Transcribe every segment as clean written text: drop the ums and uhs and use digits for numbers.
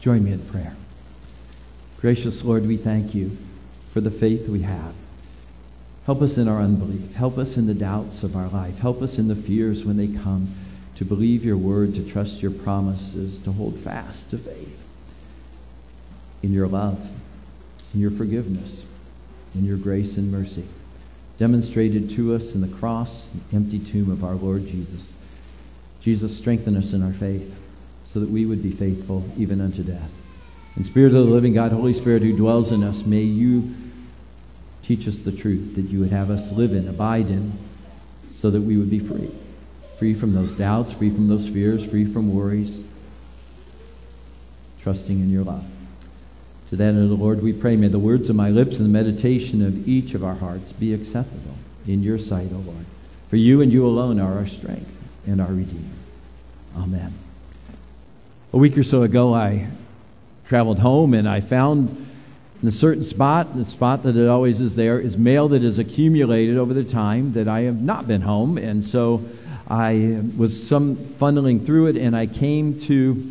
Join me in prayer. Gracious Lord, we thank you for the faith we have. Help us in our unbelief. Help us in the doubts of our life. Help us in the fears when they come, to believe your word, to trust your promises, to hold fast to faith in your love, in your forgiveness, in your grace and mercy, demonstrated to us in the cross and empty tomb of our Lord Jesus. Jesus, strengthen us in our faith so that we would be faithful even unto death. And Spirit of the living God, Holy Spirit who dwells in us, may you teach us the truth that you would have us live in, abide in, so that we would be free. Free from those doubts, free from those fears, free from worries, trusting in your love. To that end, Lord, we pray, may the words of my lips and the meditation of each of our hearts be acceptable in your sight, O Lord. For you and you alone are our strength and our Redeemer. Amen. A week or so ago, I traveled home and I found in a certain spot, the spot that it always is there, is mail that is accumulated over the time that I have not been home. And so I was funneling through it, and I came to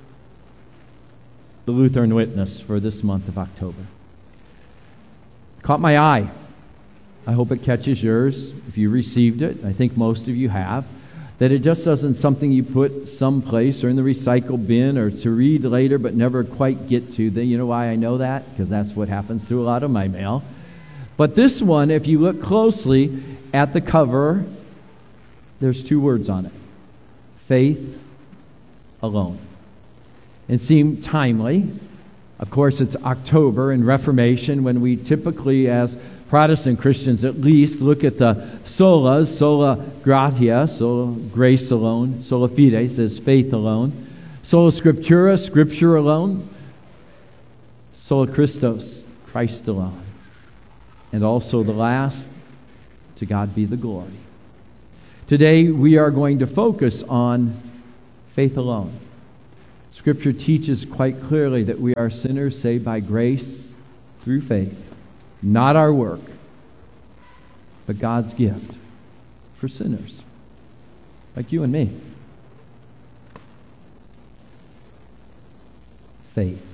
the Lutheran Witness for this month of October. Caught my eye. I hope it catches yours if you received it. I think most of you have. That it just isn't something you put someplace or in the recycle bin or to read later but never quite get to. You know why I know that? Because that's what happens to a lot of my mail. But this one, if you look closely at the cover, there's two words on it. Faith alone. It seemed timely. Of course, it's October in Reformation, when we typically, as Protestant Christians at least, look at the solas, sola gratia, sola grace alone, sola fide says faith alone, sola scriptura, scripture alone, sola Christos, Christ alone, and also the last, to God be the glory. Today we are going to focus on faith alone. Scripture teaches quite clearly that we are sinners saved by grace through faith. Not our work, but God's gift for sinners like you and me. Faith.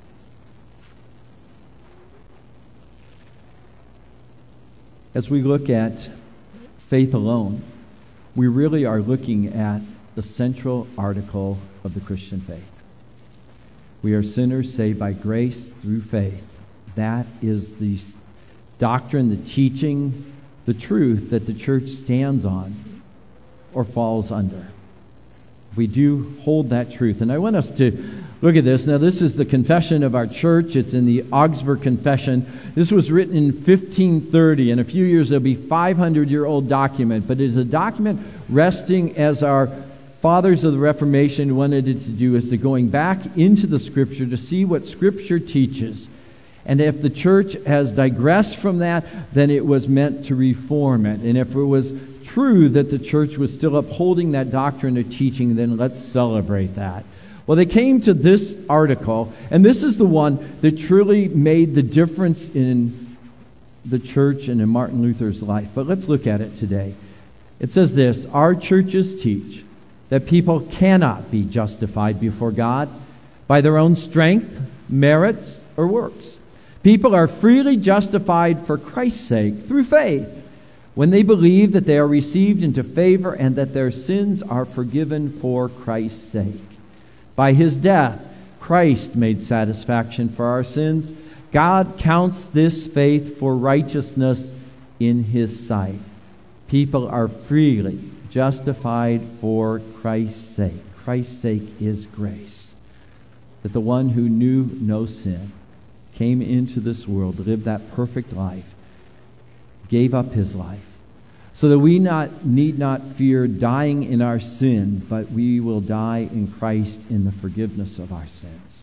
As we look at faith alone, we really are looking at the central article of the Christian faith. We are sinners saved by grace through faith. That is the doctrine, the teaching, the truth that the church stands on or falls under. We do hold that truth. And I want us to look at this. Now, this is the confession of our church. It's in the Augsburg Confession. This was written in 1530. In a few years, there'll be a 500-year-old document. But it is a document resting, as our fathers of the Reformation wanted it to do, is to going back into the Scripture to see what Scripture teaches. And if the church has digressed from that, then it was meant to reform it. And if it was true that the church was still upholding that doctrine or teaching, then let's celebrate that. Well, they came to this article, and this is the one that truly made the difference in the church and in Martin Luther's life. But let's look at it today. It says this: our churches teach that people cannot be justified before God by their own strength, merits, or works. People are freely justified for Christ's sake through faith when they believe that they are received into favor and that their sins are forgiven for Christ's sake. By his death, Christ made satisfaction for our sins. God counts this faith for righteousness in his sight. People are freely justified for Christ's sake. Christ's sake is grace. That the one who knew no sin came into this world, lived that perfect life, gave up his life, so that we need not fear dying in our sin, but we will die in Christ in the forgiveness of our sins.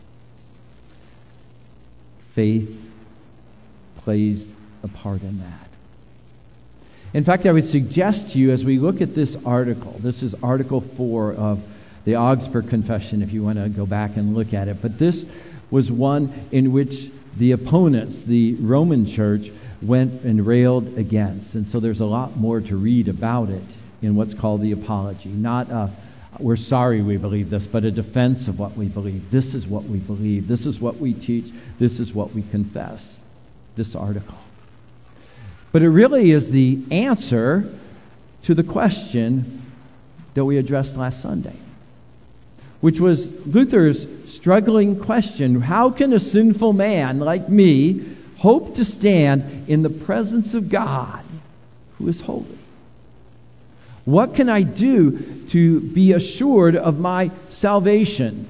Faith plays a part in that. In fact, I would suggest to you, as we look at this article, this is Article 4 of the Augsburg Confession, if you want to go back and look at it, but this was one in which the opponents, the Roman Church, went and railed against. And so there's a lot more to read about it in what's called the Apology. Not we're sorry we believe this, but a defense of what we believe. This is what we believe. This is what we teach. This is what we confess. This article. But it really is the answer to the question that we addressed last Sunday, which was Luther's struggling question: how can a sinful man like me hope to stand in the presence of God who is holy? What can I do to be assured of my salvation?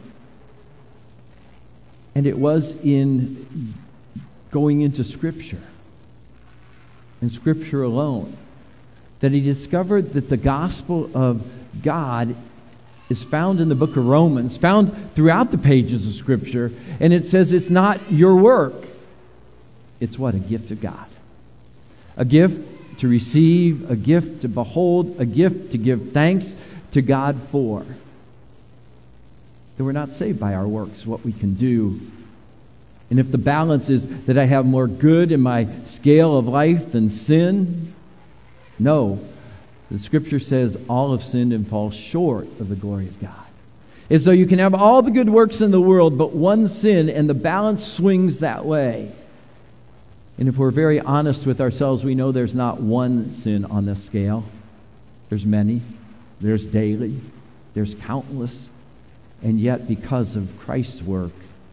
And it was in going into Scripture, and Scripture alone, that he discovered that the gospel of God is found in the book of Romans, found throughout the pages of Scripture, and it says it's not your work. It's what? A gift of God. A gift to receive, a gift to behold, a gift to give thanks to God for. That we're not saved by our works, what we can do. And if the balance is that I have more good in my scale of life than sin, no. The Scripture says all have sinned and fall short of the glory of God. And so you can have all the good works in the world, but one sin, and the balance swings that way. And if we're very honest with ourselves, we know there's not one sin on this scale. There's many. There's daily. There's countless. And yet, because of Christ's work,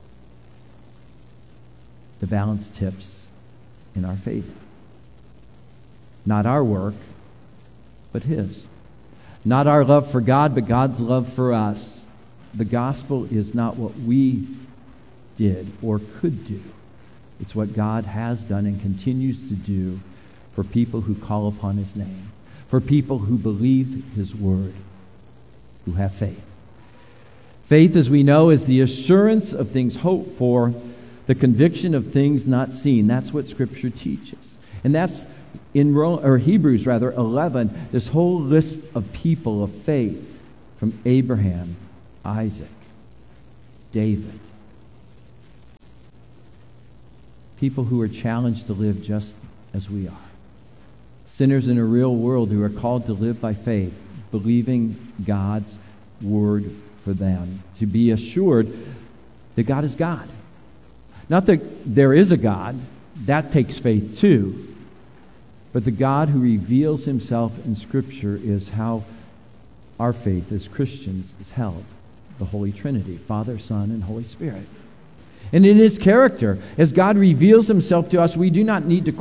the balance tips in our favor. Not our work, but His. Not our love for God, but God's love for us. The gospel is not what we did or could do. It's what God has done and continues to do for people who call upon His name, for people who believe His word, who have faith. Faith, as we know, is the assurance of things hoped for, the conviction of things not seen. That's what Scripture teaches. And that's in Hebrews 11, this whole list of people of faith, from Abraham, Isaac, David. People who are challenged to live just as we are. Sinners in a real world who are called to live by faith, believing God's word for them, to be assured that God is God. Not that there is a God, that takes faith too, but the God who reveals Himself in Scripture is how our faith as Christians is held. The Holy Trinity, Father, Son, and Holy Spirit. And in His character, as God reveals Himself to us, we do not need to